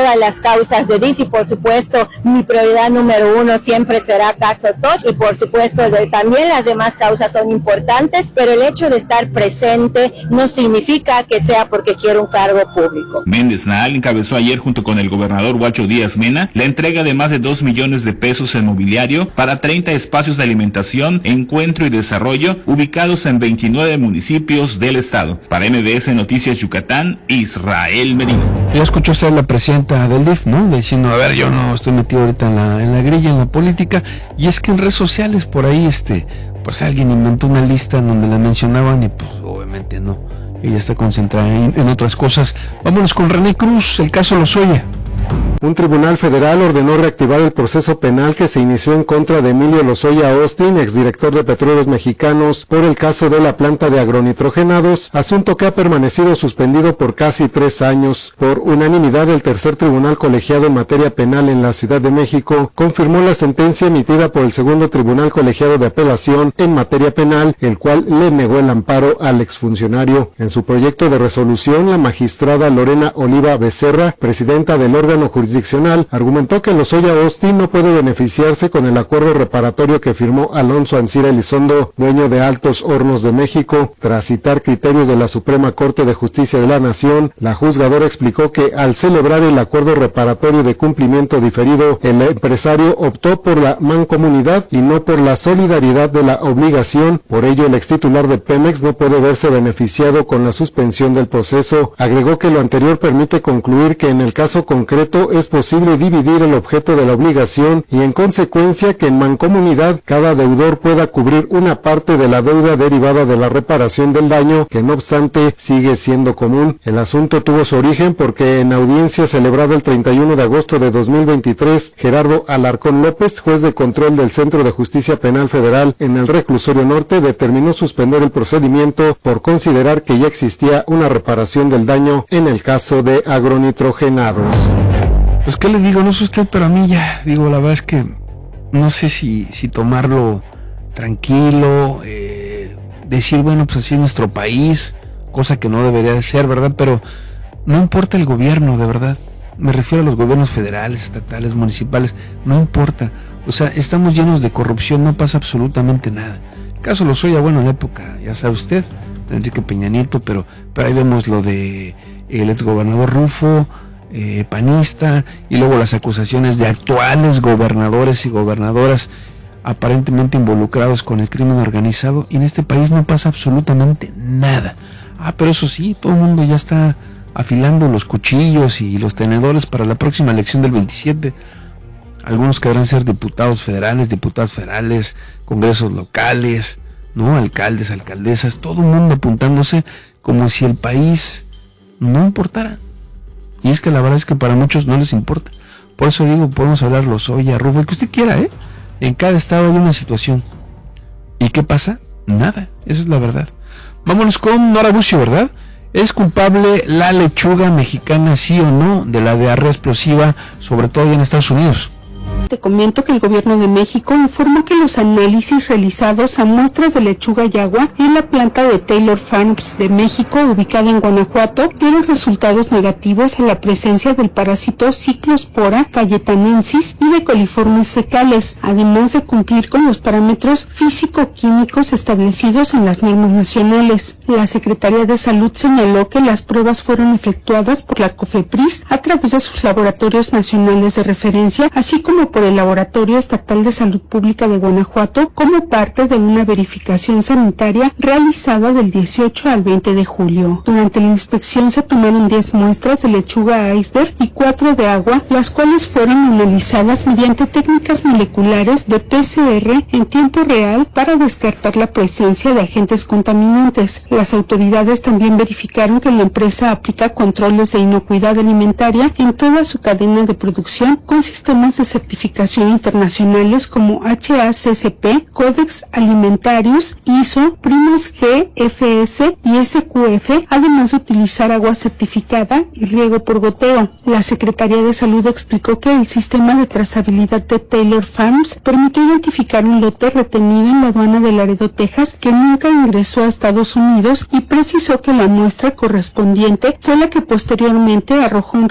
todas las causas de DIS y por supuesto mi prioridad número uno siempre será caso TOT y por supuesto también las demás causas son importantes, pero el hecho de estar presente no significa que sea porque quiero un cargo público. Méndez Nahal encabezó ayer junto con el gobernador Huacho Díaz Mena la entrega de más de 2 millones de pesos en mobiliario para 30 espacios de alimentación, encuentro y desarrollo ubicados en 29 municipios del estado. Para MBS Noticias Yucatán, Israel Medina. Ya escuchó usted a la presidenta del DIF, ¿no? Diciendo, a ver, yo no estoy metido ahorita en la grilla, en la política, y es que en redes sociales por ahí, pues alguien inventó una lista en donde la mencionaban y pues obviamente no. Ella está concentrada en otras cosas. Vámonos con René Cruz, el caso Lozoya. Un tribunal federal ordenó reactivar el proceso penal que se inició en contra de Emilio Lozoya Austin, exdirector de Petróleos Mexicanos, por el caso de la planta de agronitrogenados, asunto que ha permanecido suspendido por casi 3 años. Por unanimidad, el tercer tribunal colegiado en materia penal en la Ciudad de México confirmó la sentencia emitida por el segundo tribunal colegiado de apelación en materia penal, el cual le negó el amparo al exfuncionario. En su proyecto de resolución, la magistrada Lorena Oliva Becerra, presidenta del órgano jurisdiccional, argumentó que Lozoya Austin no puede beneficiarse con el acuerdo reparatorio que firmó Alonso Ancira Elizondo, dueño de Altos Hornos de México. Tras citar criterios de la Suprema Corte de Justicia de la Nación, la juzgadora explicó que al celebrar el acuerdo reparatorio de cumplimiento diferido, el empresario optó por la mancomunidad y no por la solidaridad de la obligación. Por ello, el extitular de Pemex no puede verse beneficiado con la suspensión del proceso. Agregó que lo anterior permite concluir que en el caso concreto es posible dividir el objeto de la obligación y en consecuencia que en mancomunidad cada deudor pueda cubrir una parte de la deuda derivada de la reparación del daño, que no obstante sigue siendo común. El asunto tuvo su origen porque en audiencia celebrada el 31 de agosto de 2023, Gerardo Alarcón López, juez de control del Centro de Justicia Penal Federal en el Reclusorio Norte, determinó suspender el procedimiento por considerar que ya existía una reparación del daño en el caso de agronitrogenados. Pues qué le digo, no sé usted, pero a mí ya, digo, la verdad es que no sé si tomarlo tranquilo, decir, bueno, pues así es nuestro país, cosa que no debería de ser, ¿verdad? Pero no importa el gobierno, de verdad. Me refiero a los gobiernos federales, estatales, municipales, no importa. O sea, estamos llenos de corrupción, no pasa absolutamente nada. El caso Lozoya, bueno, en la época, ya sabe usted, de Enrique Peña Nieto, pero ahí vemos lo de el exgobernador Rufo, panista, y luego las acusaciones de actuales gobernadores y gobernadoras aparentemente involucrados con el crimen organizado, y en este país no pasa absolutamente nada. Pero eso sí, todo el mundo ya está afilando los cuchillos y los tenedores para la próxima elección del 27. Algunos querrán ser diputadas federales, congresos locales, ¿no? Alcaldes, alcaldesas, todo el mundo apuntándose como si el país no importara. Y es que la verdad es que para muchos no les importa. Por eso digo, podemos hablar Lozoya, Rufo, el que usted quiera, En cada estado hay una situación. ¿Y qué pasa? Nada, esa es la verdad. Vámonos con Nora Bucio, ¿verdad? ¿Es culpable la lechuga mexicana, sí o no, de la diarrea explosiva, sobre todo en Estados Unidos? Te comento que el gobierno de México informó que los análisis realizados a muestras de lechuga y agua en la planta de Taylor Farms de México, ubicada en Guanajuato, dieron resultados negativos a la presencia del parásito Cyclospora cayetanensis y de coliformes fecales, además de cumplir con los parámetros físico-químicos establecidos en las normas nacionales. La Secretaría de Salud señaló que las pruebas fueron efectuadas por la COFEPRIS a través de sus laboratorios nacionales de referencia, así como por el Laboratorio Estatal de Salud Pública de Guanajuato, como parte de una verificación sanitaria realizada del 18 al 20 de julio. Durante la inspección se tomaron 10 muestras de lechuga iceberg y 4 de agua, las cuales fueron analizadas mediante técnicas moleculares de PCR en tiempo real para descartar la presencia de agentes contaminantes. Las autoridades también verificaron que la empresa aplica controles de inocuidad alimentaria en toda su cadena de producción con sistemas de certificación internacionales como HACCP, Codex Alimentarius, ISO, Primus G, FS y SQF, además de utilizar agua certificada y riego por goteo. La Secretaría de Salud explicó que el sistema de trazabilidad de Taylor Farms permitió identificar un lote retenido en la aduana de Laredo, Texas, que nunca ingresó a Estados Unidos, y precisó que la muestra correspondiente fue la que posteriormente arrojó un